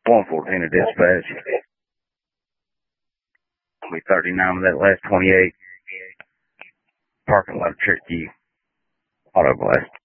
114 to dispatch. Be 39 with that last 28. Parking lot of Cherokee Auto Blast.